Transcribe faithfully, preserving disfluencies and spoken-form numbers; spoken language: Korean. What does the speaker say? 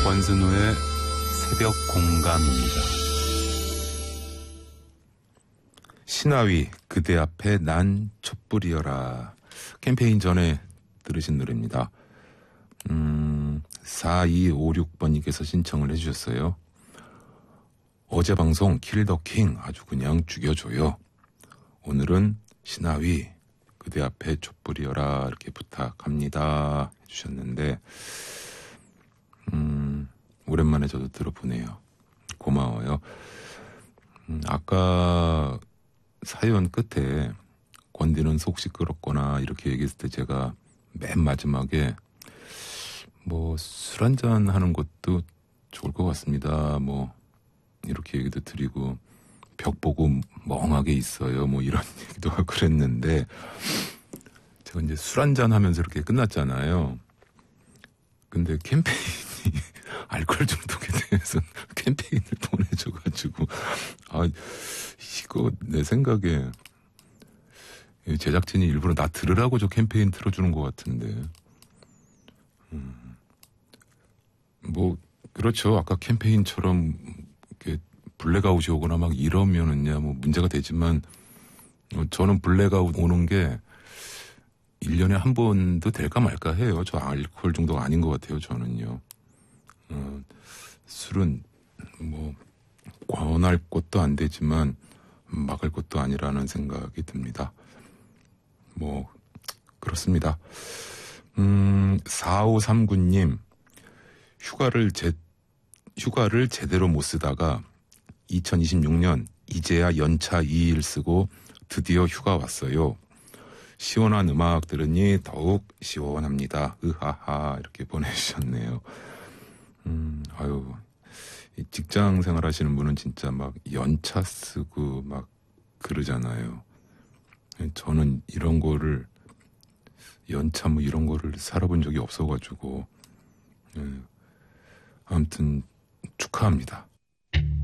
권순우의 새벽 공감입니다. 신하위 그대 앞에 난 촛불이여라. 캠페인 전에 들으신 노래입니다. 음, 사이오육 번님께서 신청을 해주셨어요. 어제 방송 킬 더 킹 아주 그냥 죽여줘요. 오늘은 신하위 그대 앞에 촛불이여라 이렇게 부탁합니다 해주셨는데 음, 오랜만에 저도 들어보네요. 고마워요. 음, 아까 사연 끝에 권디는 속 시끄럽거나 이렇게 얘기했을 때 제가 맨 마지막에 뭐 술 한잔 하는 것도 좋을 것 같습니다. 뭐 이렇게 얘기도 드리고 벽 보고 멍하게 있어요. 뭐 이런 얘기도 하고 그랬는데 제가 이제 술 한잔 하면서 이렇게 끝났잖아요. 근데 캠페인이 알코올 중독에 대해서 캠페인을 보내줘가지고 아 이거 내 생각에 제작진이 일부러 나 들으라고 저 캠페인 틀어주는 것 같은데 음, 뭐 그렇죠. 아까 캠페인처럼 이렇게 블랙아웃이 오거나 막 이러면은야 뭐 문제가 되지만 저는 블랙아웃 오는 게 일 년에 한 번도 될까 말까 해요. 저 알코올 중독 아닌 것 같아요. 저는요. 어, 술은 뭐 권할 것도 안 되지만 막을 것도 아니라는 생각이 듭니다. 뭐 그렇습니다. 음, 사오삼구님 휴가를 제 휴가를 제대로 못 쓰다가 이천이십육 년 이제야 연차 이 일 쓰고 드디어 휴가 왔어요. 시원한 음악 들으니 더욱 시원합니다. 으하하 이렇게 보내주셨네요. 음, 아유 직장 생활 하시는 분은 진짜 막 연차 쓰고 막 그러잖아요. 저는 이런 거를 연차 뭐 이런 거를 살아본 적이 없어가지고 예. 아무튼 축하합니다.